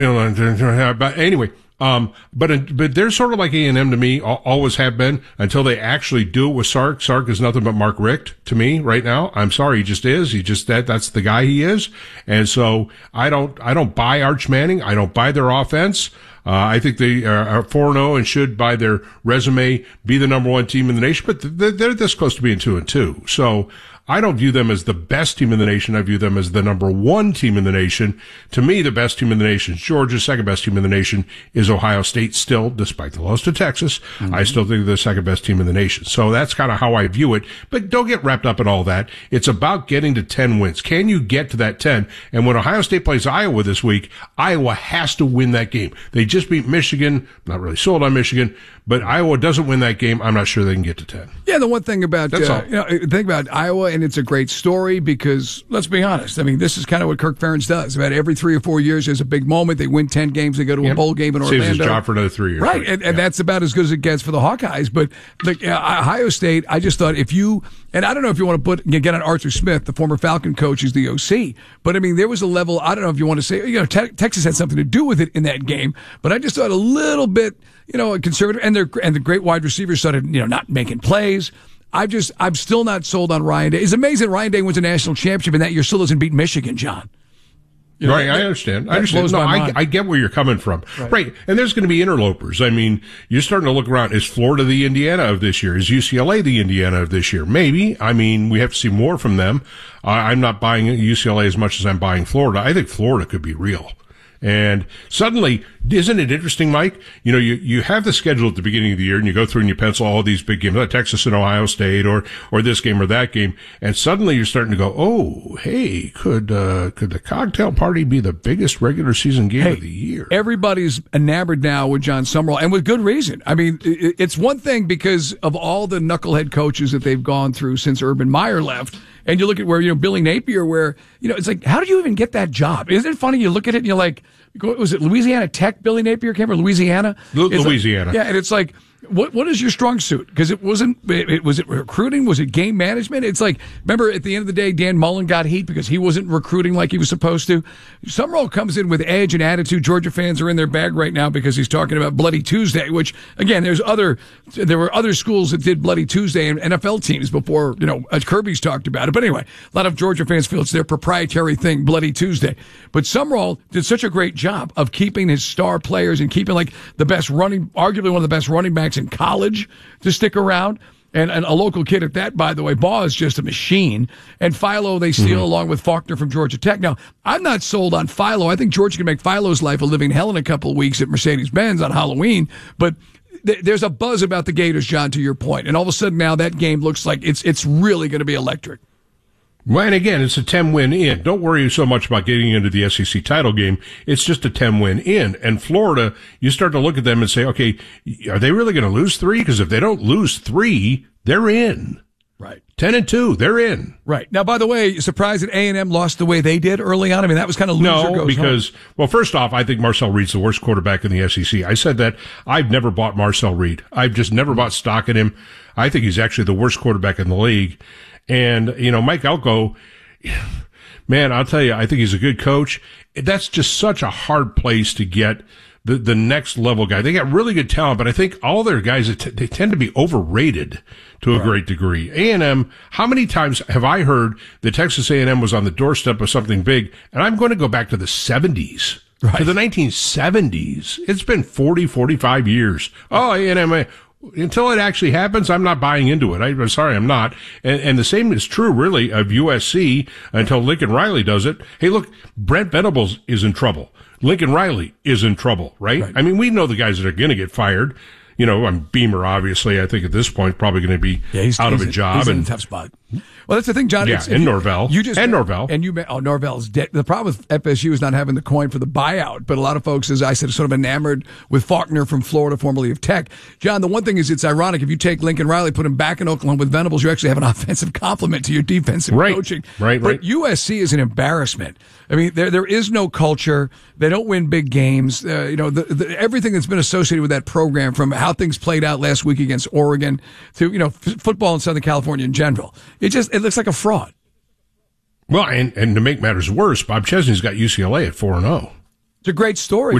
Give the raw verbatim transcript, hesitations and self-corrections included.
But anyway, um, but but they're sort of like A and M to me, always have been, until they actually do it with Sark. Sark is nothing but Mark Richt to me right now. I'm sorry, he just is. He just that that's the guy he is. And so I don't I don't buy Arch Manning. I don't buy their offense. Uh, I think they are four and oh and should, by their resume, be the number one team in the nation. But they're, they're this close to being two and two. So I don't view them as the best team in the nation. I view them as the number one team in the nation. To me, the best team in the nation is Georgia. Second best team in the nation is Ohio State still, despite the loss to Texas. Mm-hmm. I still think they're the second best team in the nation. So that's kind of how I view it. But don't get wrapped up in all that. It's about getting to ten wins. Can you get to that ten? And when Ohio State plays Iowa this week, Iowa has to win that game. They just beat Michigan. Not really sold on Michigan. But Iowa doesn't win that game, I'm not sure they can get to ten. Yeah, the one thing about, uh, you know, the thing about Iowa, and it's a great story because, let's be honest, I mean, this is kind of what Kirk Ferentz does. About every three or four years, there's a big moment. They win ten games. They go to a yep. bowl game in Orlando. Saves his job for another three years. Right, right. And, and yeah. that's about as good as it gets for the Hawkeyes. But like, uh, Ohio State, I just thought if you, and I don't know if you want to put, get on Arthur Smith, the former Falcon coach, is the O C, but I mean, there was a level, I don't know if you want to say, you know, te- Texas had something to do with it in that game, but I just thought a little bit, you know, conservative, and they're, and the great wide receivers started, you know, not making plays. I just, I'm still not sold on Ryan Day. It's amazing Ryan Day wins a national championship and that year still doesn't beat Michigan, John. You know, right, I understand. I understand. No, I, I get where you're coming from. Right. right. And there's going to be interlopers. I mean, you're starting to look around. Is Florida the Indiana of this year? Is U C L A the Indiana of this year? Maybe. I mean, we have to see more from them. Uh, I'm not buying U C L A as much as I'm buying Florida. I think Florida could be real. And suddenly, isn't it interesting, Mike? You know, you, you have the schedule at the beginning of the year and you go through and you pencil all these big games, like Texas and Ohio State or, or this game or that game. And suddenly you're starting to go, oh, hey, could, uh, could the cocktail party be the biggest regular season game hey, of the year? Everybody's enamored now with John Summerall, and with good reason. I mean, it's one thing because of all the knucklehead coaches that they've gone through since Urban Meyer left. And you look at where, you know, Billy Napier, where, you know, it's like, how did you even get that job? Isn't it funny? You look at it and you're like, was it Louisiana Tech Billy Napier came from? Louisiana? L- Louisiana. Like, yeah, and it's like, what what is your strong suit? Because it wasn't, it, it, was it recruiting? Was it game management? It's like, remember at the end of the day, Dan Mullen got heat because he wasn't recruiting like he was supposed to. Summerall comes in with edge and attitude. Georgia fans are in their bag right now because he's talking about Bloody Tuesday, which, again, there's other, there were other schools that did Bloody Tuesday and N F L teams before, you know, Kirby's talked about it. But anyway, a lot of Georgia fans feel it's their proprietary thing, Bloody Tuesday. But Summerall did such a great job of keeping his star players and keeping like the best running, arguably one of the best running backs in college to stick around. And, and a local kid at that, by the way, Baugh is just a machine. And Philo, they steal mm-hmm. along with Faulkner from Georgia Tech. Now, I'm not sold on Philo. I think Georgia can make Philo's life a living hell in a couple of weeks at Mercedes-Benz on Halloween. But th- there's a buzz about the Gators, John, to your point. And all of a sudden now that game looks like it's it's really going to be electric. Well, and again, it's a ten-win in. Don't worry so much about getting into the S E C title game. It's just a ten-win in. And Florida, you start to look at them and say, okay, are they really going to lose three? Because if they don't lose three, they're in. Right. Ten and two, they're in. Right. Now, by the way, surprised that A and M lost the way they did early on? I mean, that was kind of loser no, goes because, home. well, first off, I think Marcel Reed's the worst quarterback in the S E C. I said that. I've never bought Marcel Reed. I've just never bought stock in him. I think he's actually the worst quarterback in the league. And, you know, Mike Elko, man, I'll tell you, I think he's a good coach. That's just such a hard place to get the, the next level guy. They got really good talent, but I think all their guys, they tend to be overrated to a right. great degree. A and M, how many times have I heard that Texas A and M was on the doorstep of something big? And I'm going to go back to the seventies. Right. To the nineteen seventies. It's been forty, forty-five years. Oh, A and M, until it actually happens, I'm not buying into it. I, I'm sorry, I'm not. And, and the same is true, really, of U S C until Lincoln Riley does it. Hey, look, Brent Venables is in trouble. Lincoln Riley is in trouble, right? right. I mean, we know the guys that are going to get fired. You know, I'm Beamer, obviously, I think at this point, probably going to be yeah, he's, out he's of a in, job. He's and, in a tough spot. Well, that's the thing, John. Yeah, it's, and Norvell. You just, and Norvell. And you, oh, Norvell's dead. The problem with F S U is not having the coin for the buyout, but a lot of folks, as I said, are sort of enamored with Faulkner from Florida, formerly of Tech. John, the one thing is it's ironic. If you take Lincoln Riley, put him back in Oklahoma with Venables, you actually have an offensive complement to your defensive right. coaching. Right, but right. U S C is an embarrassment. I mean, there there is no culture. They don't win big games. Uh, you know, the, the, everything that's been associated with that program, from how things played out last week against Oregon to, you know, f- football in Southern California in general. It just, it looks like a fraud. Well, and, and to make matters worse, Bob Chesney's got U C L A at four and oh. It's a great story.